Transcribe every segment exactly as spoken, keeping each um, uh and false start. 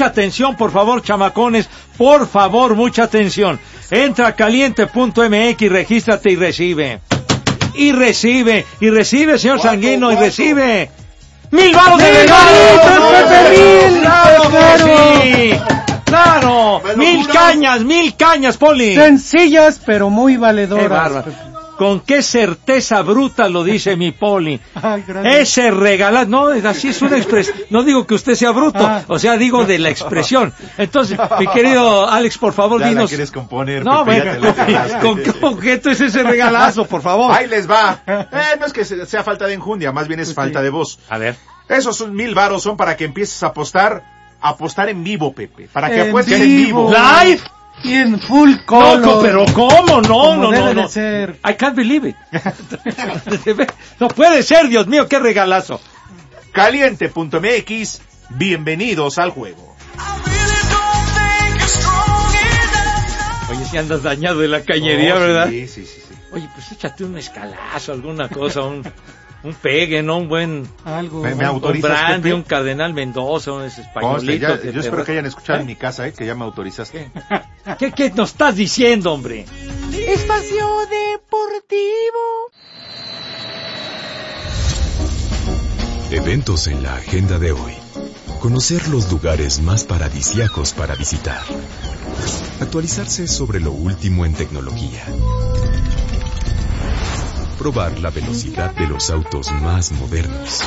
mucha atención, por favor, chamacones, por favor, mucha atención. Entra a caliente punto m x, regístrate y recibe. Y recibe, y recibe, señor ¿Cuánto, Sanguino, cuánto? y recibe. ¡Mil varos de ¡Mil regalo! varitos, Pepe, mil! ¡Claro ¡Claro! que sí! ¡Claro! ¿Me lo ¡Mil juras? cañas, mil cañas, Poli! Sencillas, pero muy ¡Qué valedoras. bárbaro! Con qué certeza bruta lo dice mi Poli. Ay, gracias. Ese regalado, no, así es una expresión. No digo que usted sea bruto, Ah. o sea, digo de la expresión. Entonces, mi querido Alex, por favor, Ya la dinos. quieres componer, No, Pepe, bueno, ya te la jalaste. ¿con qué objeto es ese regalazo, por favor? Ahí les va. Eh, no es que se- sea falta de enjundia, más bien es Pues falta sí. de voz. A ver. Esos son mil varos son para que empieces a apostar, a apostar en vivo, Pepe. Para que En apuestes en vivo. vivo. ¿Live? Y en full color. No, co- pero ¿cómo? No, Como no, debe no, de no. ser. I can't believe it. No puede ser, Dios mío, qué regalazo. caliente punto m x, bienvenidos al juego. Oye, si andas dañado de la cañería, Oh, ¿verdad? Sí, sí, sí, sí. Oye, pues échate un escalazo, alguna cosa, un, un pegue, ¿no? Un buen... Algo. Me- me Un autorizas, brandy, Pepe? un Cardenal Mendoza, un ese Conste, españolito. ya- que yo te espero va- que hayan escuchado ¿Eh? en mi casa, ¿eh? Que ya me autorizaste. ¿Qué, ¿Qué nos estás diciendo, hombre? Espacio Deportivo. Eventos en la agenda de hoy. Conocer los lugares más paradisíacos para visitar. Actualizarse sobre lo último en tecnología. Probar la velocidad de los autos más modernos.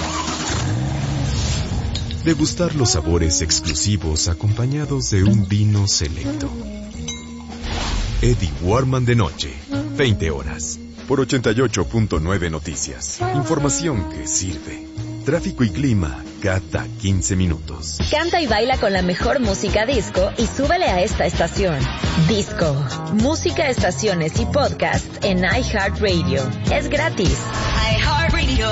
Degustar los sabores exclusivos acompañados de un vino selecto. Eddie Warman de noche, veinte horas. Por ochenta y ocho punto nueve Noticias. Información que sirve. Tráfico y clima cada quince minutos. Canta y baila con la mejor música disco y súbele a esta estación. Disco. Música, estaciones y podcast en iHeartRadio. Es gratis. iHeartRadio.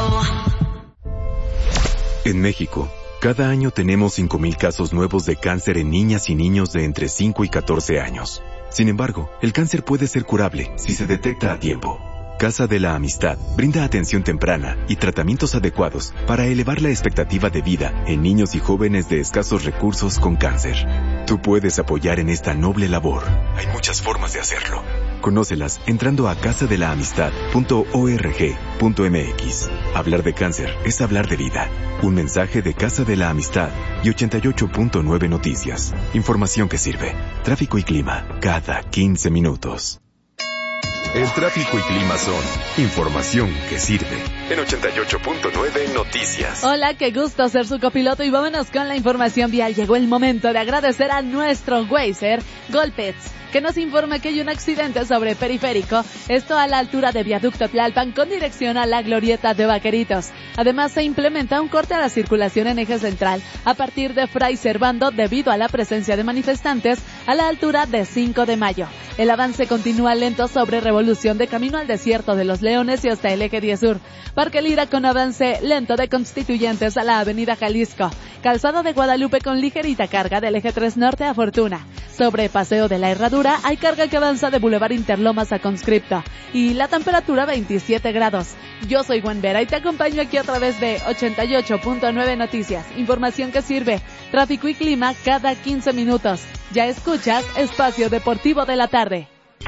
En México, cada año tenemos cinco mil casos nuevos de cáncer en niñas y niños de entre cinco y catorce años. Sin embargo, el cáncer puede ser curable si se detecta a tiempo. Casa de la Amistad brinda atención temprana y tratamientos adecuados para elevar la expectativa de vida en niños y jóvenes de escasos recursos con cáncer. Tú puedes apoyar en esta noble labor. Hay muchas formas de hacerlo. Conócelas entrando a casa de la amistad punto org punto m x. Hablar de cáncer es hablar de vida. Un mensaje de Casa de la Amistad y ochenta y ocho punto nueve Noticias. Información que sirve. Tráfico y clima cada quince minutos. El tráfico y clima son información que sirve. En ochenta y ocho punto nueve Noticias. Hola, qué gusto ser su copiloto y vámonos con la información vial. Llegó el momento de agradecer a nuestro Weiser Golpets, que nos informa que hay un accidente sobre Periférico, esto a la altura de Viaducto Tlalpan con dirección a la Glorieta de Vaqueritos. Además, se implementa un corte a la circulación en eje central a partir de Fray Servando debido a la presencia de manifestantes a la altura de cinco de mayo. El avance continúa lento sobre Revolución de camino al Desierto de los Leones y hasta el eje diez sur. Parque Lira con avance lento de Constituyentes a la avenida Jalisco. Calzado de Guadalupe con ligerita carga del eje tres norte a Fortuna. Sobre Paseo de la Herradura hay carga que avanza de Boulevard Interlomas a Conscripto. Y la temperatura veintisiete grados. Yo soy Gwen Vera y te acompaño aquí a través de ochenta y ocho punto nueve Noticias. Información que sirve. Tráfico y clima cada quince minutos. Ya escuchas Espacio Deportivo de la Tarde.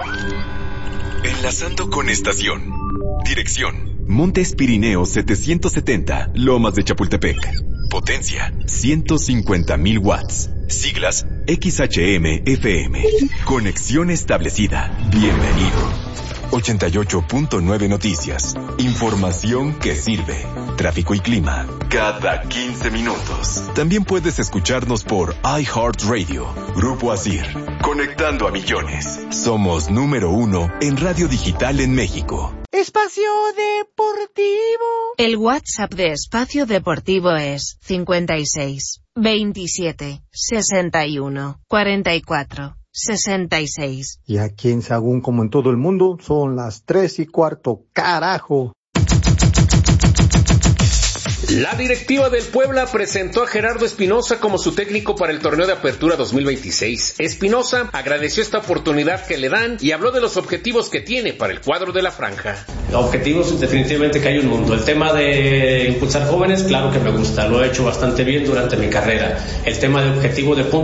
Enlazando con estación. Dirección. Montes Pirineos setecientos setenta, Lomas de Chapultepec. Potencia, ciento cincuenta mil watts. Siglas, X H M F M. Conexión establecida. Bienvenido. ochenta y ocho punto nueve Noticias. Información que sirve. Tráfico y clima. Cada quince minutos. También puedes escucharnos por iHeartRadio. Grupo Asir. Conectando a millones. Somos número uno en radio digital en México. Espacio Deportivo. El WhatsApp de Espacio Deportivo es cincuenta y seis, veintisiete, sesenta y uno, cuarenta y cuatro, sesenta y seis. Y aquí en Sagún, como en todo el mundo, son las tres y cuarto, carajo. La directiva del Puebla presentó a Gerardo Espinosa como su técnico para el torneo de apertura dos mil veintiséis. Espinosa agradeció esta oportunidad que le dan y habló de los objetivos que tiene para el cuadro de la franja. Objetivos, definitivamente que hay un mundo. El tema de impulsar jóvenes, claro que me gusta, lo he hecho bastante bien durante mi carrera. El tema de objetivo de puntos